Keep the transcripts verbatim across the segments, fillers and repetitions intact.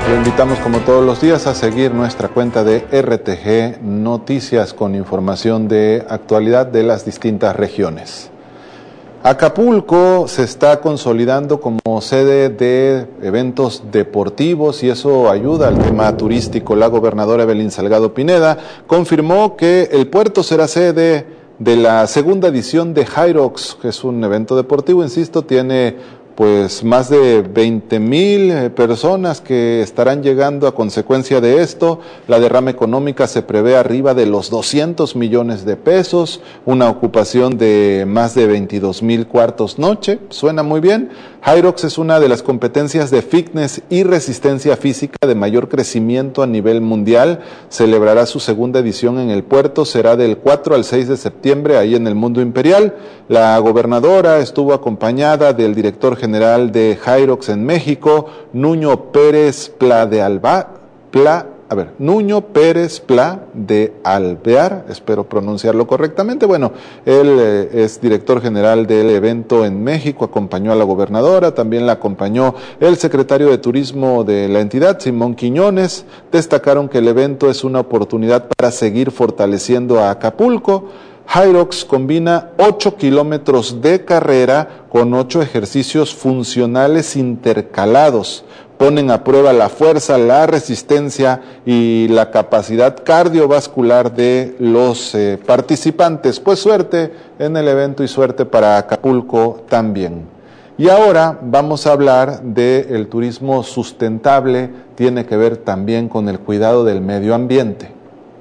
Lo invitamos como todos los días a seguir nuestra cuenta de R T G Noticias con información de actualidad de las distintas regiones. Acapulco se está consolidando como sede de eventos deportivos y eso ayuda al tema turístico. La gobernadora Evelyn Salgado Pineda confirmó que el puerto será sede de la segunda edición de Hyrox, que es un evento deportivo, insisto, tiene pues más de veinte mil personas que estarán llegando a consecuencia de esto. La derrama económica se prevé arriba de los doscientos millones de pesos, una ocupación de más de veintidós mil cuartos noche, suena muy bien. Hyrox es una de las competencias de fitness y resistencia física de mayor crecimiento a nivel mundial. Celebrará su segunda edición en el puerto, será del cuatro al seis de septiembre ahí en el Mundo Imperial. La gobernadora estuvo acompañada del director general general de Hyrox en México, Nuño Pérez Pla de Alba, Pla, a ver, Nuño Pérez Pla de Alvear, espero pronunciarlo correctamente. Bueno, él eh, es director general del evento en México, acompañó a la gobernadora, también la acompañó el secretario de Turismo de la entidad, Simón Quiñones. Destacaron que el evento es una oportunidad para seguir fortaleciendo a Acapulco. Hyrox combina ocho kilómetros de carrera con ocho ejercicios funcionales intercalados. Ponen a prueba la fuerza, la resistencia y la capacidad cardiovascular de los eh, participantes. Pues suerte en el evento y suerte para Acapulco también. Y ahora vamos a hablar del turismo sustentable, tiene que ver también con el cuidado del medio ambiente.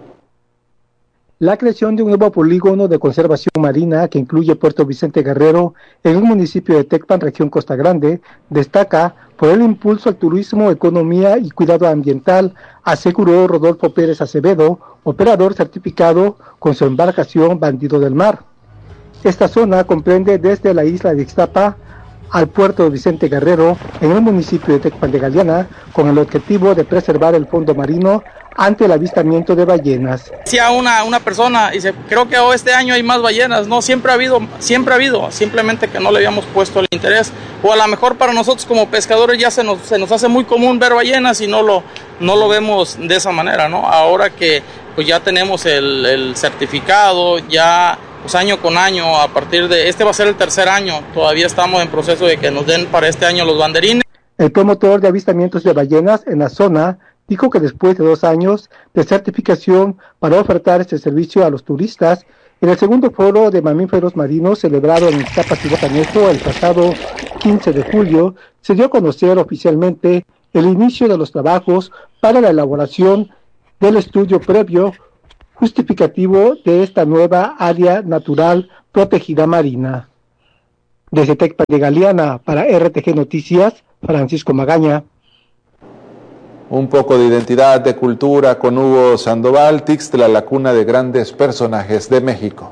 La creación de un nuevo polígono de conservación marina que incluye Puerto Vicente Guerrero en un municipio de Tecpan, región Costa Grande, destaca por el impulso al turismo, economía y cuidado ambiental, aseguró Rodolfo Pérez Acevedo, operador certificado con su embarcación Bandido del Mar. Esta zona comprende desde la isla de Ixtapa al puerto de Vicente Guerrero en el municipio de Tecpan de Galeana, con el objetivo de preservar el fondo marino ante el avistamiento de ballenas. Decía una, una persona, dice, creo que este año hay más ballenas. No, siempre ha habido, siempre ha habido, simplemente que no le habíamos puesto el interés, o a lo mejor para nosotros como pescadores ya se nos, se nos hace muy común ver ballenas y no lo, no lo vemos de esa manera, ¿no? Ahora que pues ya tenemos el, el certificado, ya pues año con año, a partir de, este va a ser el tercer año, todavía estamos en proceso de que nos den para este año los banderines. El promotor de avistamientos de ballenas en la zona dijo que después de dos años de certificación para ofertar este servicio a los turistas, en el segundo foro de mamíferos marinos celebrado en Ixtapa, Cihuatanejo, el pasado quince de julio, se dio a conocer oficialmente el inicio de los trabajos para la elaboración del estudio previo justificativo de esta nueva área natural protegida marina. Desde Tecpan de Galeana, para R T G Noticias, Francisco Magaña. Un poco de identidad, de cultura con Hugo Sandoval, Tixtla, la cuna de grandes personajes de México.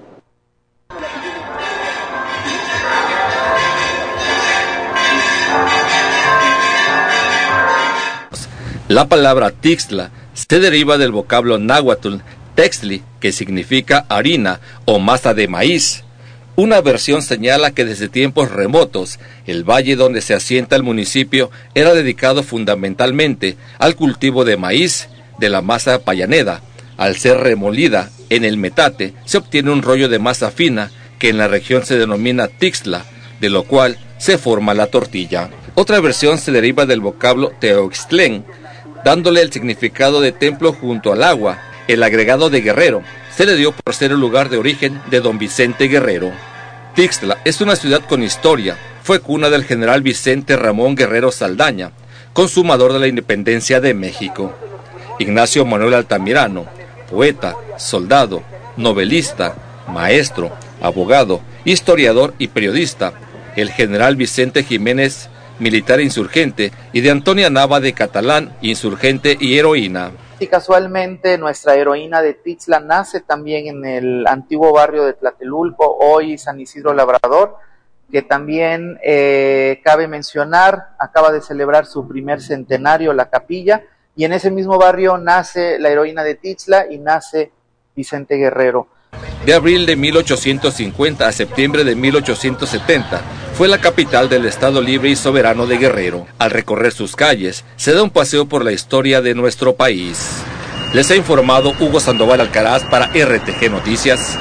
La palabra Tixtla se deriva del vocablo náhuatl textli, que significa harina o masa de maíz. Una versión señala que desde tiempos remotos, el valle donde se asienta el municipio era dedicado fundamentalmente al cultivo de maíz, de la masa payaneda. Al ser remolida en el metate, se obtiene un rollo de masa fina que en la región se denomina tixtla, de lo cual se forma la tortilla. Otra versión se deriva del vocablo teoxtlén, dándole el significado de templo junto al agua. El agregado de Guerrero se le dio por ser el lugar de origen de don Vicente Guerrero. Tixtla es una ciudad con historia, fue cuna del general Vicente Ramón Guerrero Saldaña, consumador de la independencia de México. Ignacio Manuel Altamirano, poeta, soldado, novelista, maestro, abogado, historiador y periodista. El general Vicente Jiménez, militar insurgente, y de Antonia Nava de Catalán, insurgente y heroína. Y casualmente nuestra heroína de Tixtla nace también en el antiguo barrio de Tlatelulco, hoy San Isidro Labrador, que también eh, cabe mencionar, acaba de celebrar su primer centenario la capilla, y en ese mismo barrio nace la heroína de Tixtla y nace Vicente Guerrero. De abril de mil ochocientos cincuenta a septiembre de mil ochocientos setenta fue la capital del Estado Libre y Soberano de Guerrero. Al recorrer sus calles, se da un paseo por la historia de nuestro país. Les ha informado Hugo Sandoval Alcaraz para R T G Noticias.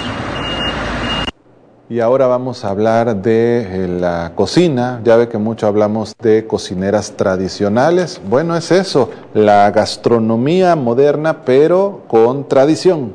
Y ahora vamos a hablar de la cocina. Ya ve que mucho hablamos de cocineras tradicionales. Bueno, es eso, la gastronomía moderna, pero con tradición.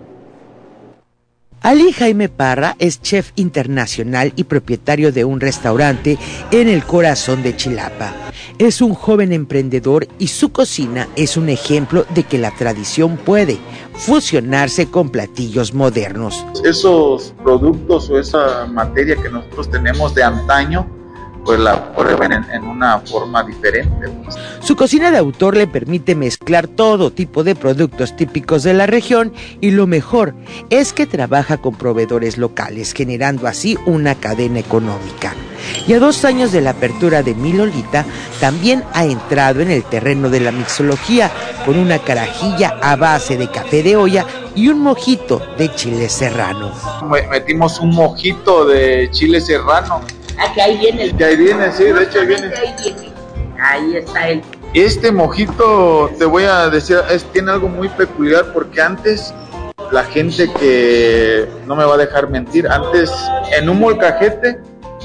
Ali Jaime Parra es chef internacional y propietario de un restaurante en el corazón de Chilapa. Es un joven emprendedor y su cocina es un ejemplo de que la tradición puede fusionarse con platillos modernos. Esos productos o esa materia que nosotros tenemos de antaño, pues la prueben en, en una forma diferente. Pues. Su cocina de autor le permite mezclar todo tipo de productos típicos de la región y lo mejor es que trabaja con proveedores locales, generando así una cadena económica. Y a dos años de la apertura de Mi Lolita, también ha entrado en el terreno de la mixología con una carajilla a base de café de olla y un mojito de chile serrano. Metimos un mojito de chile serrano. Ah, que ahí viene. Que ahí viene, sí, de hecho ahí viene. Ahí viene. Ahí está él. Este mojito, te voy a decir, es, tiene algo muy peculiar porque antes la gente que, no me va a dejar mentir, antes en un molcajete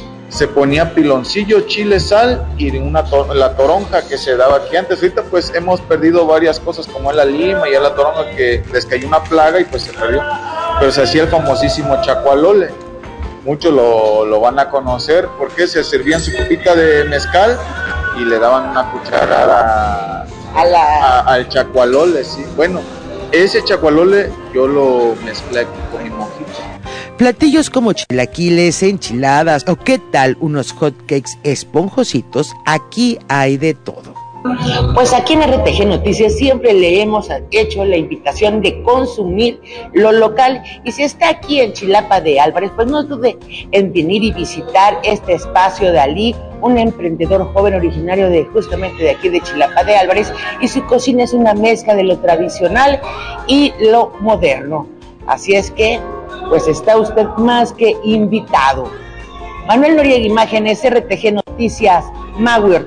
se ponía piloncillo, chile, sal y una to- la toronja que se daba aquí antes. Ahorita pues hemos perdido varias cosas como la lima y la toronja que les cayó una plaga y pues se perdió. Pero se hacía el famosísimo chacualole. Muchos lo, lo van a conocer porque se servían su copita de mezcal y le daban una cucharada a la... a, al chacualole, sí. Bueno, ese chacualole yo lo mezclé aquí con mi mojito. Platillos como chilaquiles, enchiladas o qué tal unos hotcakes esponjositos, aquí hay de todo. Pues aquí en R T G Noticias siempre le hemos hecho la invitación de consumir lo local y si está aquí en Chilapa de Álvarez, pues no dude en venir y visitar este espacio de Ali, un emprendedor joven originario de justamente de aquí de Chilapa de Álvarez y su cocina es una mezcla de lo tradicional y lo moderno. Así es que, pues está usted más que invitado. Manuel Noriega Imágenes, R T G Noticias, Mauers.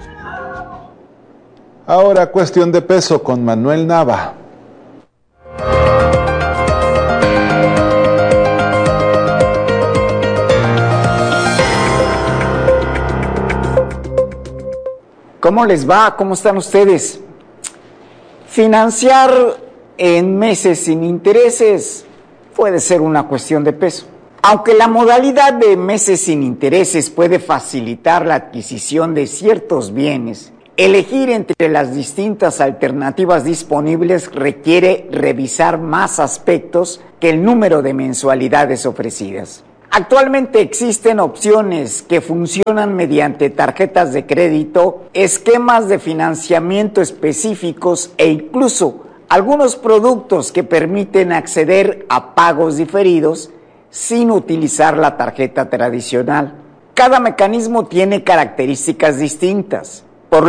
Ahora cuestión de peso con Manuel Nava. ¿Cómo les va? ¿Cómo están ustedes? Financiar en meses sin intereses puede ser una cuestión de peso. Aunque la modalidad de meses sin intereses puede facilitar la adquisición de ciertos bienes, elegir entre las distintas alternativas disponibles requiere revisar más aspectos que el número de mensualidades ofrecidas. Actualmente existen opciones que funcionan mediante tarjetas de crédito, esquemas de financiamiento específicos e incluso algunos productos que permiten acceder a pagos diferidos sin utilizar la tarjeta tradicional. Cada mecanismo tiene características distintas.